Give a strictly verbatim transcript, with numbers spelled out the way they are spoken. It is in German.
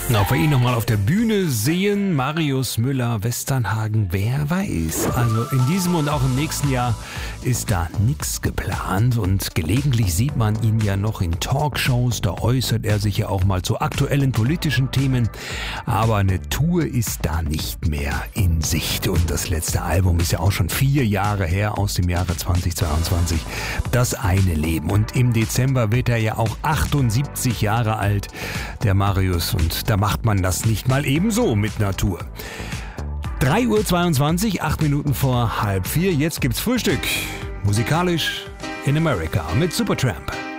Na, ob wir ihn nochmal auf der Bühne sehen, Marius Müller-Westernhagen, wer weiß. Also in diesem und auch im nächsten Jahr ist da nichts geplant und gelegentlich sieht man ihn ja noch in Talkshows, da äußert er sich ja auch mal zu aktuellen politischen Themen, aber eine Tour ist da nicht mehr in Sicht und das letzte Album ist ja auch schon vier Jahre her, aus dem Jahre zweitausendzweiundzwanzig, Das eine Leben, und im Dezember wird er ja auch achtundsiebzig Jahre alt, der Marius, und da macht man das nicht mal ebenso mit Natur. drei Uhr zweiundzwanzig, acht Minuten vor halb vier. Jetzt gibt's Frühstück. Musikalisch in America mit Supertramp.